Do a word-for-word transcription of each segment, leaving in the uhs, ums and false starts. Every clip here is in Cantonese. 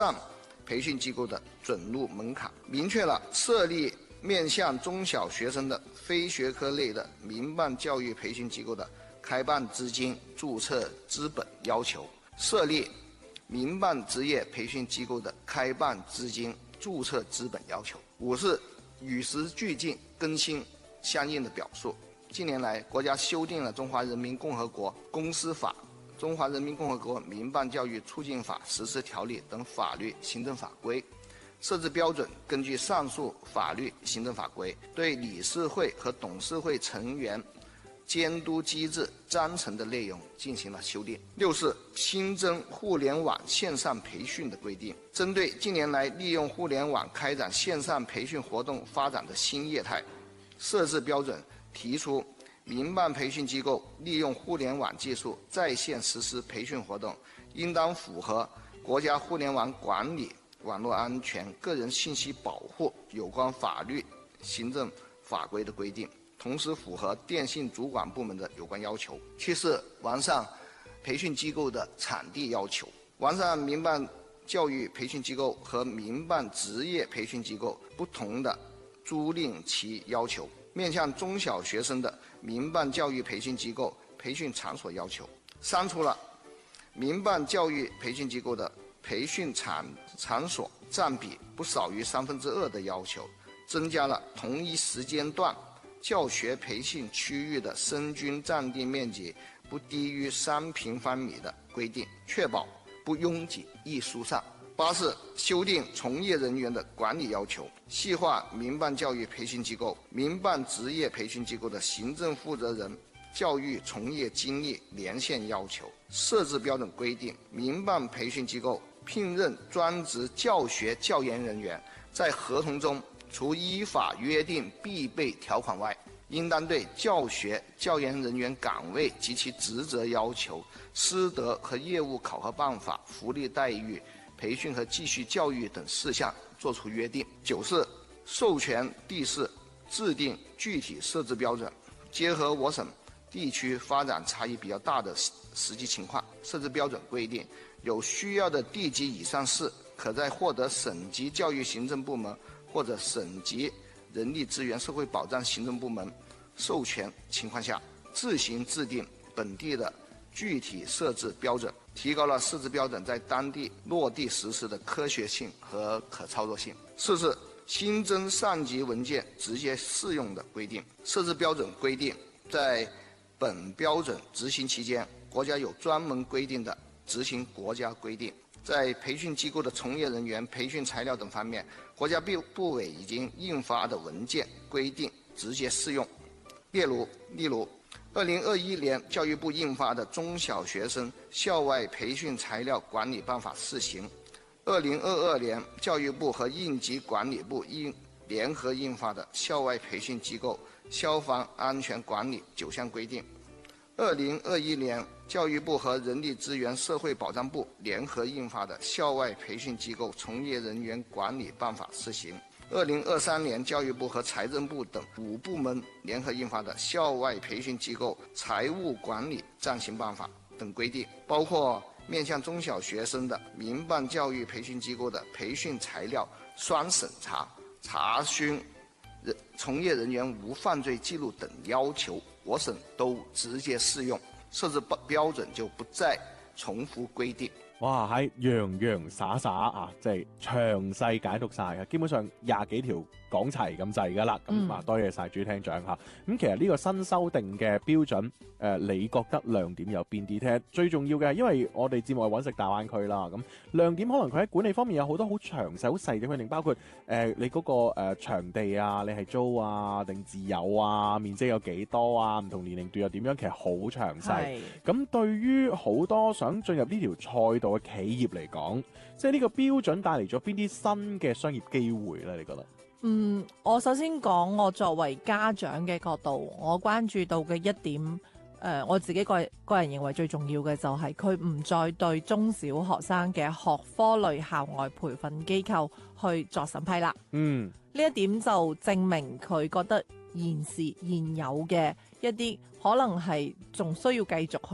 上培训机构的准入门槛，明确了设立面向中小学生的非学科类的民办教育培训机构的开办资金、注册资本要求，设立民办职业培训机构的开办资金、注册资本要求。五是与时俱进，更新相应的表述。近年来，国家修订了《中华人民共和国公司法》、《中华人民共和国民办教育促进法实施条例》等法律行政法规，设置标准，根据上述法律行政法规，对理事会和董事会成员监督机制章程的内容进行了修订。六是新增互联网线上培训的规定，针对近年来利用互联网开展线上培训活动发展的新业态，设置标准，提出民办培训机构利用互联网技术在线实施培训活动，应当符合国家互联网管理、网络安全、个人信息保护有关法律、行政法规的规定，同时符合电信主管部门的有关要求。七是完善培训机构的场地要求，完善民办教育培训机构和民办职业培训机构不同的租赁期要求，面向中小学生的民办教育培训机构培训场所要求，删除了民办教育培训机构的培训场场所占比不少于三分之二的要求，增加了同一时间段教学培训区域的生均占地面积不低于三平方米的规定，确保不拥挤易疏散。八是修订从业人员的管理要求，细化民办教育培训机构、民办职业培训机构的行政负责人教育从业经历年限要求，设置标准规定，民办培训机构聘任专职教学教研人员，在合同中除依法约定必备条款外，应当对教学教研人员岗位及其职责要求、师德和业务考核办法、福利待遇、培训和继续教育等事项作出约定。九是授权地市制定具体设置标准，结合我省地区发展差异比较大的实际情况，设置标准规定，有需要的地级以上市可在获得省级教育行政部门或者省级人力资源社会保障行政部门授权情况下，自行制定本地的具体设置标准，提高了设置标准在当地落地实施的科学性和可操作性。四是新增上级文件直接适用的规定，设置标准规定，在本标准执行期间，国家有专门规定的执行国家规定。在培训机构的从业人员、培训材料等方面，国家部部委已经印发的文件规定直接适用。例如，例如，二零二一年教育部印发的《中小学生校外培训材料管理办法（试行）》，二零二二年教育部和应急管理部应联合印发的《校外培训机构消防安全管理九项规定》，二零二一年教育部和人力资源社会保障部联合印发的《校外培训机构从业人员管理办法（试行）》，二零二三年教育部和财政部等五部门联合印发的《校外培训机构财务管理暂行办法》等规定，包括面向中小学生的民办教育培训机构的培训材料双审查、查询人从业人员无犯罪记录等要求，我省都直接适用，设置標準就不再重複規定。 哇，喺洋洋灑灑啊，即係詳細解讀晒嘅，基本上廿幾條講齊咁滯噶啦。咁、嗯、啊，多謝晒朱廳長嚇。咁其實呢個新修訂嘅標準，誒、呃，你覺得亮點有邊啲？聽最重要嘅，因為我哋節目係揾食大灣區啦。咁亮點可能佢喺管理方面有好多好詳細、好細嘅規定，包括誒、呃、你嗰、那個誒、呃、場地啊，你係租啊定自有啊，面積有幾多啊，唔同年齡段又點樣，其實好詳細。咁對於好多想進入呢條賽道嘅企業嚟講，即係呢個標準帶嚟咗邊啲新嘅商業機會咧？你覺得？ 嗯，我首先講我作為家長嘅角度，我關注到嘅一點，誒、呃，我自己個個人認為最重要嘅就係佢唔再對中小學生嘅學科類校外培訓機構去作審批啦。嗯，呢一點就證明佢覺得現時現有嘅一啲可能係仲需要繼續去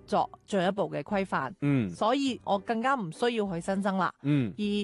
作進一步嘅規範， 嗯所以我更加唔需要去新增啦。 嗯而